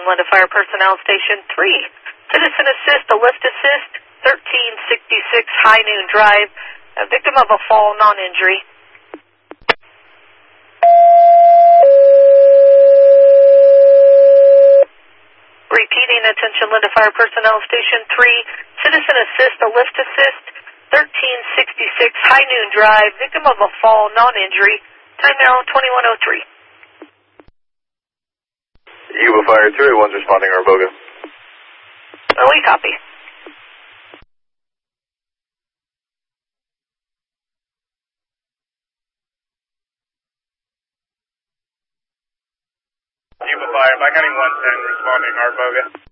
Linda Fire Personnel Station 3. Citizen assist, a lift assist, 1366 High Noon Drive. A victim of a fall, non-injury. Repeating, attention Linda Fire Personnel Station 3. Citizen assist, a lift assist, 1366 High Noon Drive. Victim of a fall, non-injury. Time now 21:03. Yuba Fire 281's responding, Arboga. We copy. Yuba Fire, Mike County 110 responding, Arboga.